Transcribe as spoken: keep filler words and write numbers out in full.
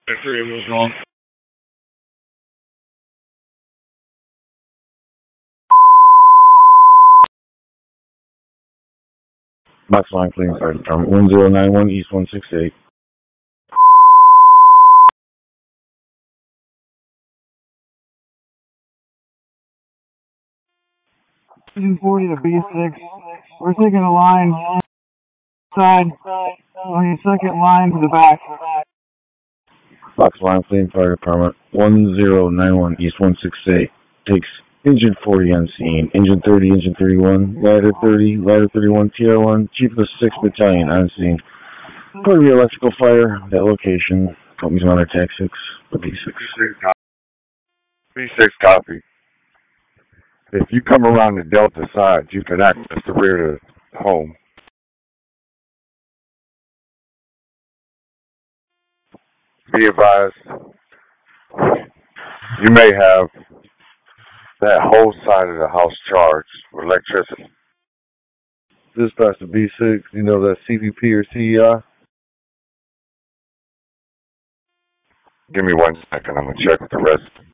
Three was wrong. Box line, please. Sorry, from one zero nine one East one six eight. Engine forty to B six. We're taking a line side on your second line to the back. Box line, please. Fire department one zero nine one East one six eight. Takes engine forty on scene. Engine thirty, engine thirty-one, ladder thirty, ladder thirty-one, T R one, Chief of the sixth Battalion on scene. Probably electrical fire at that location. Company's on our tax six. B six. B six copy. If you come around the Delta side, you can access the rear of the home. Be advised, you may have that whole side of the house charged with electricity. Dispatch to B six, you know that C V P or C E I? Give me one second, I'm going to check with the rest.